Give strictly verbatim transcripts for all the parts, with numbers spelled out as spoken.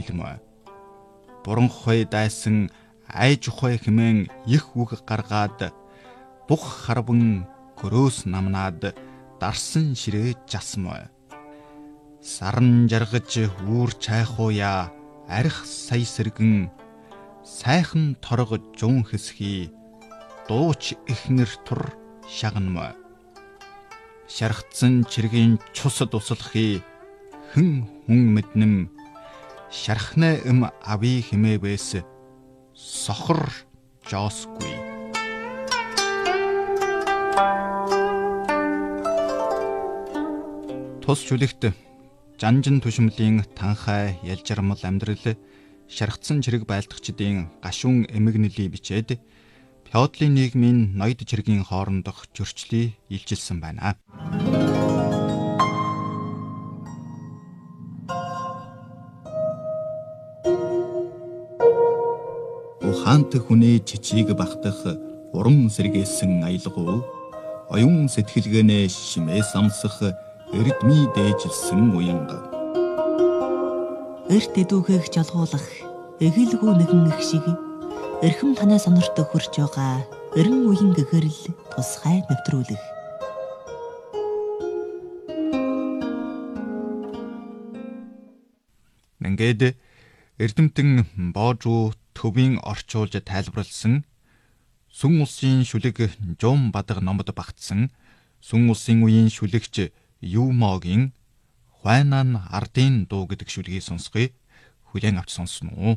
хэлмэ. Буран хой дайсан айж ухай хэмээн их үг гаргаад бух харван гөрөөс намнаад дарсан ширээ жасмэ. Сарн жаргаж үүр чайхууя арх сая сэргэн сайхан торго жун хэсхий дууч ихнэр тур шагнмэ. Шархтсан чиргийн чусад услахи хэн хүн мэднэм шархнаа эм ави хэмээвэс сохор жоосгүй. Тус шүлэгт жанжин түшмлийн танхай ялжармал амьдрал шархтсан чирэг байлдагчдын гашуун эмгэнэлийг бичээд феодалын нийгмийн ноёд чиргийн хоорондох зөрчлийг илчилсэн байна. Ухаант хүний чичиг багтах уран сэргээсэн аялгау оюун сэтгэлгээнэ шимээ самсах эрдмий дээжилсэн уянга. Эрт эдүүхийг жолгуулах эгэлгүй нэгэн их шиг эрхэм танай сонорт хөрж байгаа эрен үеийн гэгэрэл тусгай нэвтрүүлэх. Ингээд эрдэмтэн боожуу төвийн орчуулж тайлбарлсан сүн улсын шүлэг Жум Бадаг номод багтсан сүн улсын үеийн шүлэгч Юмогийн Хуайнан ардын дуу гэдэг шүлгийг сонсгоё. Хүлээн авч сонсно уу?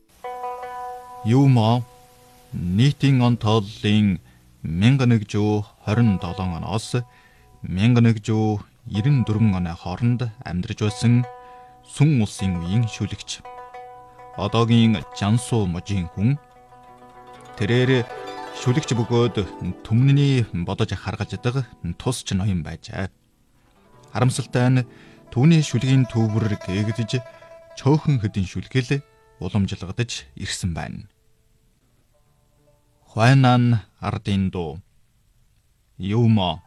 Юмо нийтийн он тооллын мянга нэгдүгээр хорин долоон оноос мянга нэгдүгээр ерөн дөрвөн оны хооронд амьдарч байсан сүн улсын үеийн шүлэгч. Одоогийн Жансуу мужийн хүн. Тэрээр шүлэгч бөгөөд түмний бодож харгаж даг тусч ноён байжээ. Харамсалтай нь түүний шүлгийн төвөр гээгдэж чөөхөн хэдийн шүлгэл уламжилгадж ирсэн байна. Хуайнан ардын дуу. Юмо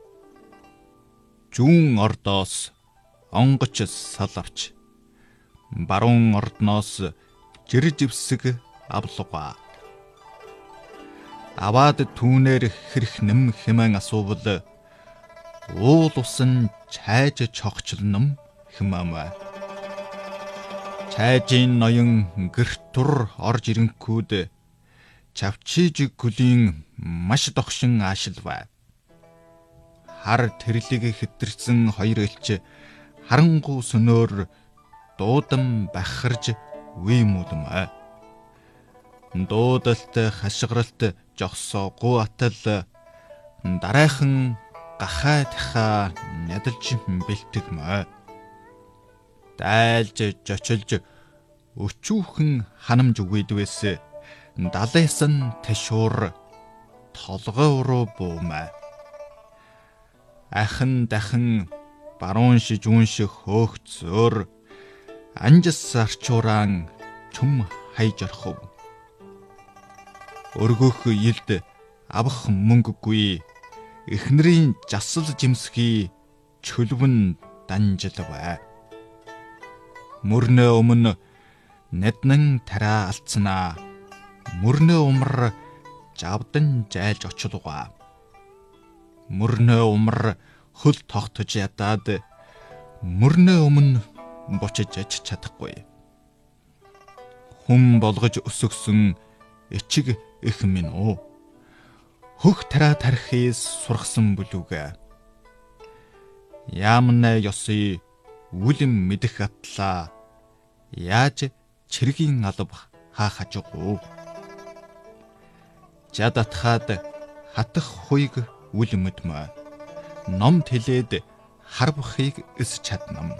зүүн ордоос онгоч салавч баруун ордноос жирживсэг авлуга. Аваад түүнээр хэрх нэм хэмээн асуувал уул усан чайж чогчлном хэмээмэ. Чайжийн ноён гэртур орж ирэнгүүд чавчиж гүлийн маш догшин аашилваа. Хар тэрлэг хэтэрсэн хоёр элч харангуй сөнөөр дуудан бахарж үймүдмэ. Дуудалт хашгиралт жогсоогүй атал дараахан гахай таха нядалж бэлтгэмэ. Дайлж жочилж өчүүхэн ханамж үгүйдвэс далайсан тэшуур толгой руу буумэ. Ахан дахин баруун шиж үнш хөөх зөөр анжис арчууран чум хайж орхов. Өргөх илд авах мөнгөгүй эхнэрийн жасал жимсхий чөлвөн данжилвэ. Мөрнө өмнө нэднэн тараа алдснаа мөрнө умар жавдан жайлж очлугаа. Мөрнө умар хөл тогтож ядаад мөрнө өмнө бочиж аж чадахгүй. Хүм болгож өсөгсөн эчиг их минь уу. Хөх тараа тархис сургасан бүлүүгээ. Яамнаа ёсый үлэм мэдэх атлаа. Яаж чиргийн алба хаах ажиггүй. Жад атхаад хатах хуйг үл мэдмэ. Ном тэлээд харвахыг эс чаднам.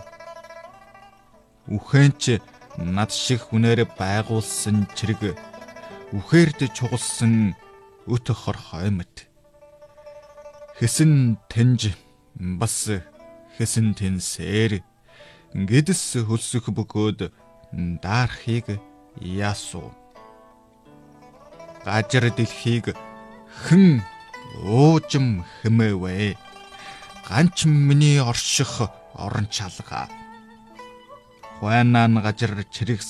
Үхэнч над шиг хүнээр байгуулсан чирэг үхээрд чугалсан өт хорхой мэт. Хэсэн тэнж бас хэсэн тэнсээр гэдэс хөлсөх бөгөөд даархийг яасуу. Гажир дэлхийг хэн уужим хэмээвэ. Ганч миний орших орон чалга. Хуайнан гажир чирэг